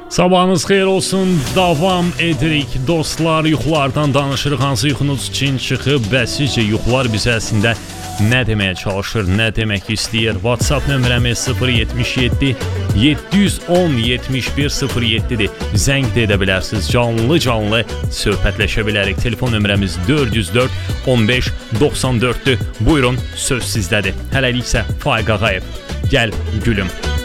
Sabahınız xeyir olsun, davam edirik. Dostlar, yuxulardan danışırıq, hansı yuxunuz için çıxıb və sizcə yuxular bizə əslində nə deməyə çalışır, nə demək istəyir? WhatsApp nömrəmiz 077 710 71 07-dir. Zəng də edə bilərsiniz, canlı söhbətləşə bilərik. Telefon nömrəmiz 404 15 94-dür. Buyurun, söz sizdədir. Hələlik isə Faiq Ağayev. Gəl gülüm.